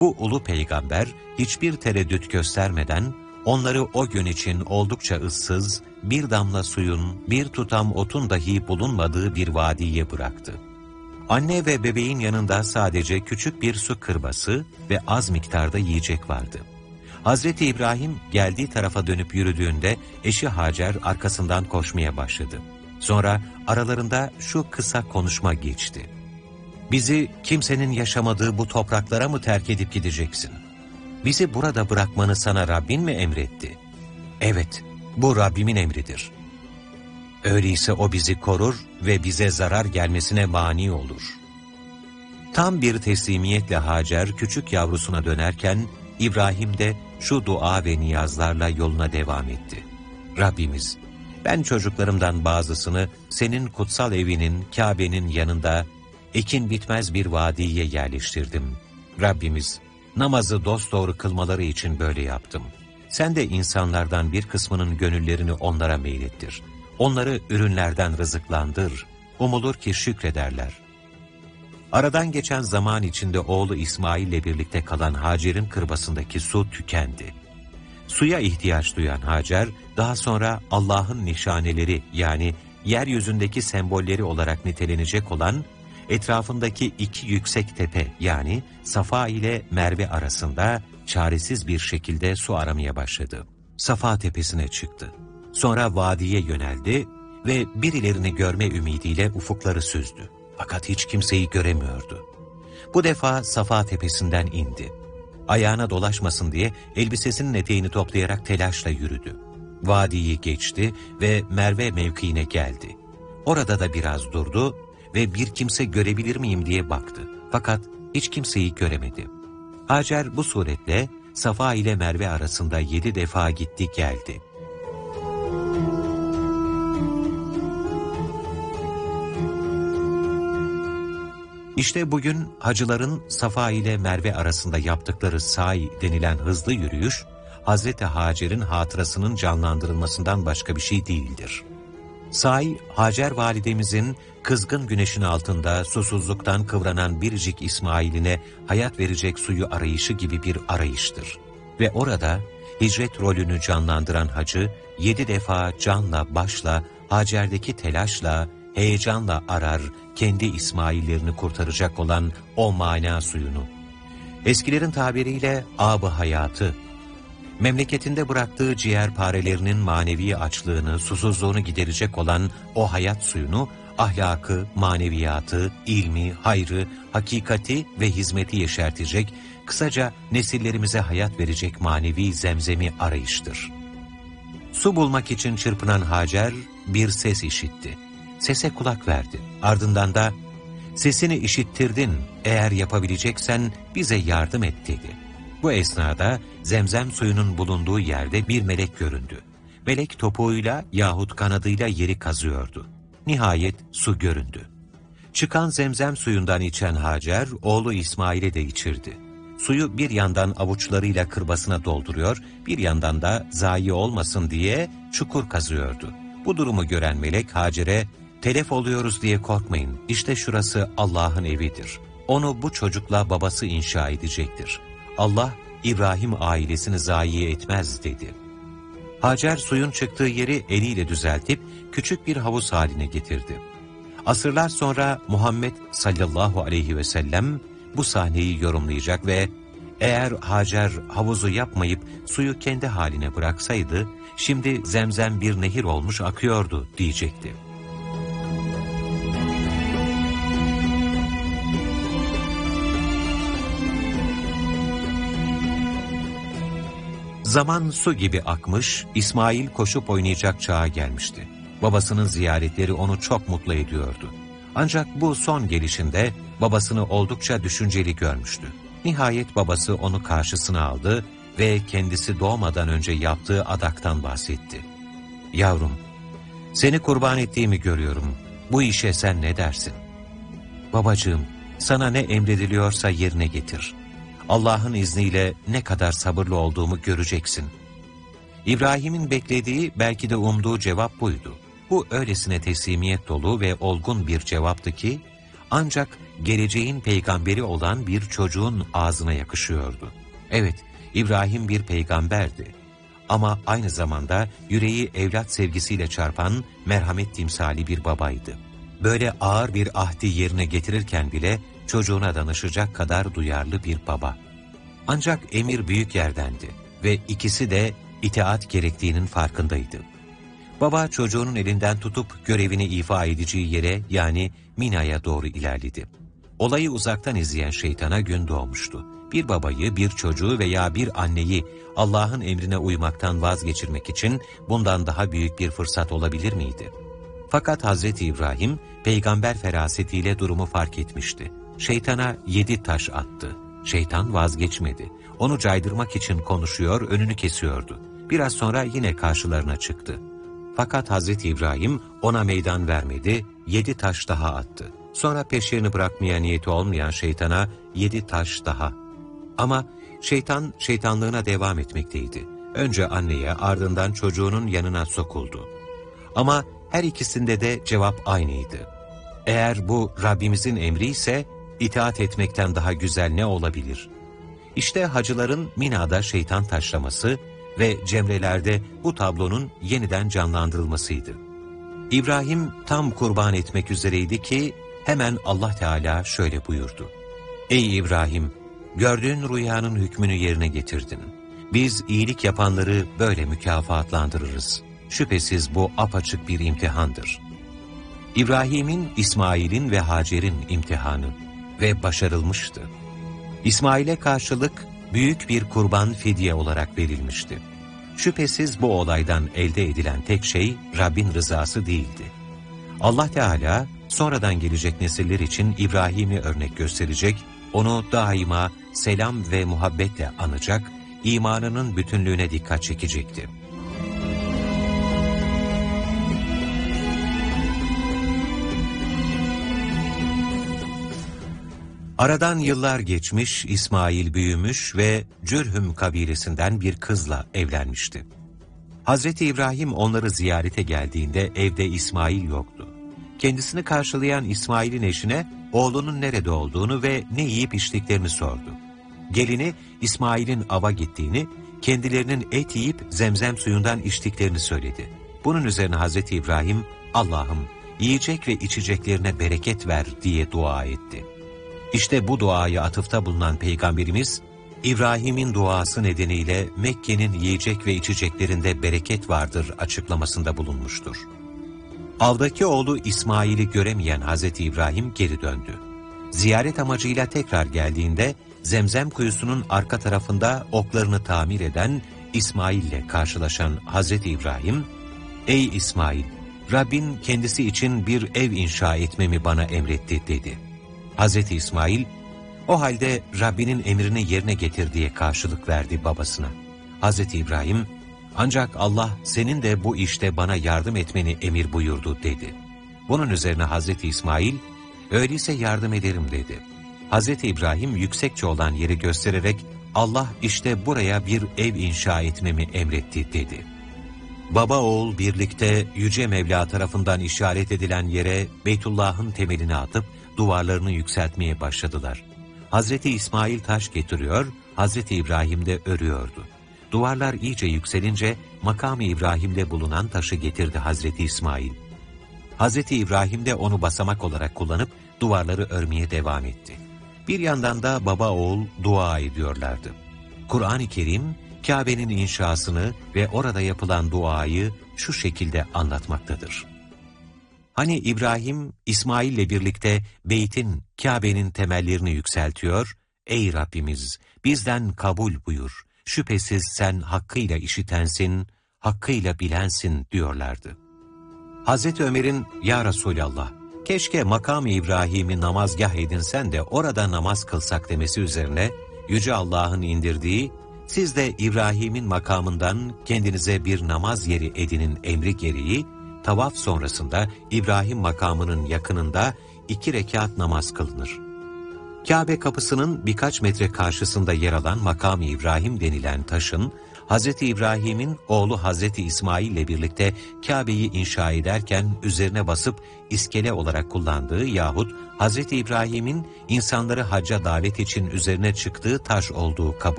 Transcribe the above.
Bu ulu peygamber hiçbir tereddüt göstermeden onları o gün için oldukça ıssız, bir damla suyun, bir tutam otun dahi bulunmadığı bir vadiye bıraktı. Anne ve bebeğin yanında sadece küçük bir su kırbası ve az miktarda yiyecek vardı. Hazreti İbrahim geldiği tarafa dönüp yürüdüğünde eşi Hacer arkasından koşmaya başladı. Sonra aralarında şu kısa konuşma geçti. "Bizi kimsenin yaşamadığı bu topraklara mı terk edip gideceksin? Bizi burada bırakmanı sana Rabbin mi emretti?" "Evet, bu Rabbimin emridir." "Öyleyse o bizi korur ve bize zarar gelmesine mani olur." Tam bir teslimiyetle Hacer küçük yavrusuna dönerken İbrahim de şu dua ve niyazlarla yoluna devam etti. "Rabbimiz, ben çocuklarımdan bazısını senin kutsal evinin, Kabe'nin yanında ekin bitmez bir vadiye yerleştirdim. Rabbimiz, namazı dosdoğru kılmaları için böyle yaptım. Sen de insanlardan bir kısmının gönüllerini onlara meylettir. Onları ürünlerden rızıklandır. Umulur ki şükrederler." Aradan geçen zaman içinde oğlu İsmail ile birlikte kalan Hacer'in kırbasındaki su tükendi. Suya ihtiyaç duyan Hacer, daha sonra Allah'ın nişaneleri yani yeryüzündeki sembolleri olarak nitelenecek olan etrafındaki iki yüksek tepe yani Safa ile Merve arasında çaresiz bir şekilde su aramaya başladı. Safa tepesine çıktı. Sonra vadiye yöneldi ve birilerini görme ümidiyle ufukları süzdü. Fakat hiç kimseyi göremiyordu. Bu defa Safa tepesinden indi. Ayağına dolaşmasın diye elbisesinin eteğini toplayarak telaşla yürüdü. Vadiyi geçti ve Merve mevkiine geldi. Orada da biraz durdu ve bir kimse görebilir miyim diye baktı. Fakat hiç kimseyi göremedi. Hacer bu suretle Safa ile Merve arasında 7 defa gitti geldi. İşte bugün hacıların Safa ile Merve arasında yaptıkları sa'i denilen hızlı yürüyüş, Hazreti Hacer'in hatırasının canlandırılmasından başka bir şey değildir. Sa'i, Hacer validemizin kızgın güneşin altında susuzluktan kıvranan biricik İsmail'ine hayat verecek suyu arayışı gibi bir arayıştır. Ve orada hicret rolünü canlandıran hacı 7 defa canla başla, Hacer'deki telaşla, heyecanla arar kendi İsmail'lerini kurtaracak olan o mana suyunu. Eskilerin tabiriyle ab-ı hayatı, memleketinde bıraktığı ciğerparelerinin manevi açlığını, susuzluğunu giderecek olan o hayat suyunu, ahlakı, maneviyatı, ilmi, hayrı, hakikati ve hizmeti yeşertecek, kısaca nesillerimize hayat verecek manevi zemzemi arayıştır. Su bulmak için çırpınan Hacer bir ses işitti. Sese kulak verdi. Ardından da "Sesini işittirdin, eğer yapabileceksen bize yardım et" dedi. Bu esnada zemzem suyunun bulunduğu yerde bir melek göründü. Melek topuğuyla yahut kanadıyla yeri kazıyordu. Nihayet su göründü. Çıkan zemzem suyundan içen Hacer, oğlu İsmail'e de içirdi. Suyu bir yandan avuçlarıyla kırbasına dolduruyor, bir yandan da zayi olmasın diye çukur kazıyordu. Bu durumu gören melek Hacer'e, "Telef oluyoruz diye korkmayın, işte şurası Allah'ın evidir. Onu bu çocukla babası inşa edecektir. Allah İbrahim ailesini zayi etmez" dedi. Hacer suyun çıktığı yeri eliyle düzeltip küçük bir havuz haline getirdi. Asırlar sonra Muhammed sallallahu aleyhi ve sellem bu sahneyi yorumlayacak ve eğer Hacer havuzu yapmayıp suyu kendi haline bıraksaydı, şimdi zemzem bir nehir olmuş akıyordu diyecekti. Zaman su gibi akmış, İsmail koşup oynayacak çağa gelmişti. Babasının ziyaretleri onu çok mutlu ediyordu. Ancak bu son gelişinde babasını oldukça düşünceli görmüştü. Nihayet babası onu karşısına aldı ve kendisi doğmadan önce yaptığı adaktan bahsetti. "Yavrum, seni kurban ettiğimi görüyorum. Bu işe sen ne dersin?" "Babacığım, sana ne emrediliyorsa yerine getir. Allah'ın izniyle ne kadar sabırlı olduğumu göreceksin." İbrahim'in beklediği, belki de umduğu cevap buydu. Bu öylesine teslimiyet dolu ve olgun bir cevaptı ki, ancak geleceğin peygamberi olan bir çocuğun ağzına yakışıyordu. Evet, İbrahim bir peygamberdi. Ama aynı zamanda yüreği evlat sevgisiyle çarpan merhamet timsali bir babaydı. Böyle ağır bir ahdi yerine getirirken bile çocuğuna danışacak kadar duyarlı bir baba. Ancak emir büyük yerdendi ve ikisi de itaat gerektiğinin farkındaydı. Baba çocuğunun elinden tutup görevini ifa edeceği yere, yani Mina'ya doğru ilerledi. Olayı uzaktan izleyen şeytana gün doğmuştu. Bir babayı, bir çocuğu veya bir anneyi Allah'ın emrine uymaktan vazgeçirmek için bundan daha büyük bir fırsat olabilir miydi? Fakat Hazreti İbrahim peygamber ferasetiyle durumu fark etmişti. Şeytana 7 taş attı. Şeytan vazgeçmedi. Onu caydırmak için konuşuyor, önünü kesiyordu. Biraz sonra yine karşılarına çıktı. Fakat Hazreti İbrahim ona meydan vermedi, 7 taş daha attı. Sonra peşlerini bırakmaya niyeti olmayan şeytana 7 taş daha. Ama şeytan şeytanlığına devam etmekteydi. Önce anneye, ardından çocuğunun yanına sokuldu. Ama her ikisinde de cevap aynıydı. Eğer bu Rabbimizin emri ise itaat etmekten daha güzel ne olabilir? İşte hacıların Mina'da şeytan taşlaması ve cemrelerde bu tablonun yeniden canlandırılmasıydı. İbrahim tam kurban etmek üzereydi ki hemen Allah Teala şöyle buyurdu. Ey İbrahim! Gördüğün rüyanın hükmünü yerine getirdin. Biz iyilik yapanları böyle mükafatlandırırız. Şüphesiz bu apaçık bir imtihandır. İbrahim'in, İsmail'in ve Hacer'in imtihanı ve başarılmıştı. İsmail'e karşılık büyük bir kurban fidye olarak verilmişti. Şüphesiz bu olaydan elde edilen tek şey Rabbin rızası değildi. Allah Teala sonradan gelecek nesiller için İbrahim'i örnek gösterecek, onu daima selam ve muhabbetle anacak, imanının bütünlüğüne dikkat çekecekti. Aradan yıllar geçmiş, İsmail büyümüş ve Cürhüm kabilesinden bir kızla evlenmişti. Hazreti İbrahim onları ziyarete geldiğinde evde İsmail yoktu. Kendisini karşılayan İsmail'in eşine oğlunun nerede olduğunu ve ne yiyip içtiklerini sordu. Gelini İsmail'in ava gittiğini, kendilerinin et yiyip zemzem suyundan içtiklerini söyledi. Bunun üzerine Hazreti İbrahim, Allah'ım yiyecek ve içeceklerine bereket ver diye dua etti. İşte bu duayı atıfta bulunan Peygamberimiz, İbrahim'in duası nedeniyle Mekke'nin yiyecek ve içeceklerinde bereket vardır açıklamasında bulunmuştur. Avdaki oğlu İsmail'i göremeyen Hazreti İbrahim geri döndü. Ziyaret amacıyla tekrar geldiğinde Zemzem kuyusunun arka tarafında oklarını tamir eden İsmail'le karşılaşan Hazreti İbrahim, "Ey İsmail, Rabbin kendisi için bir ev inşa etmemi bana emretti." dedi. Hazreti İsmail, "O halde Rabbinin emrini yerine getir." diye karşılık verdi babasına. Hazreti İbrahim, "Ancak Allah senin de bu işte bana yardım etmeni emir buyurdu." dedi. Bunun üzerine Hazreti İsmail, "Öyleyse yardım ederim." dedi. Hazreti İbrahim yüksekçe olan yeri göstererek, "Allah işte buraya bir ev inşa etmemi emretti." dedi. Baba oğul birlikte Yüce Mevla tarafından işaret edilen yere Beytullah'ın temelini atıp duvarlarını yükseltmeye başladılar. Hazreti İsmail taş getiriyor, Hazreti İbrahim de örüyordu. Duvarlar iyice yükselince makam-ı İbrahim'de bulunan taşı getirdi Hazreti İsmail. Hazreti İbrahim de onu basamak olarak kullanıp duvarları örmeye devam etti. Bir yandan da baba oğul dua ediyorlardı. Kur'an-ı Kerim, Kabe'nin inşasını ve orada yapılan duayı şu şekilde anlatmaktadır. Hani İbrahim, İsmail'le birlikte beytin, Kabe'nin temellerini yükseltiyor, "Ey Rabbimiz, bizden kabul buyur. Şüphesiz sen hakkıyla işitensin, hakkıyla bilensin." diyorlardı. Hazreti Ömer'in, "Ya Resulallah, keşke makam-ı İbrahim'i namazgah edinsen de orada namaz kılsak" demesi üzerine Yüce Allah'ın indirdiği, "Siz de İbrahim'in makamından kendinize bir namaz yeri edinin" emri gereği, tavaf sonrasında İbrahim makamının yakınında 2 rekat namaz kılınır. Kabe kapısının birkaç metre karşısında yer alan makam-ı İbrahim denilen taşın Hz. İbrahim'in oğlu Hz. İsmail ile birlikte Kabe'yi inşa ederken üzerine basıp iskele olarak kullandığı yahut Hz. İbrahim'in insanları hacca davet için üzerine çıktığı taş olduğu kabul